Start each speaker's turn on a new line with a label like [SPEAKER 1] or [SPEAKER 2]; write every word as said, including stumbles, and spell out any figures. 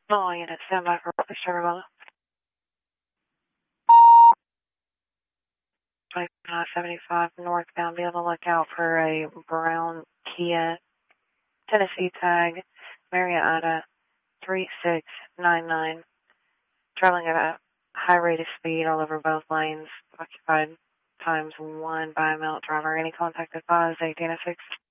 [SPEAKER 1] All units, stand by for police Chevrolet. twenty-five seventy-five northbound, be on the lookout for a brown Kia, Tennessee tag, Marietta three six nine nine, traveling at a high rate of speed all over both lanes, occupied times one by a male driver. Any contact advised, eighteen oh six.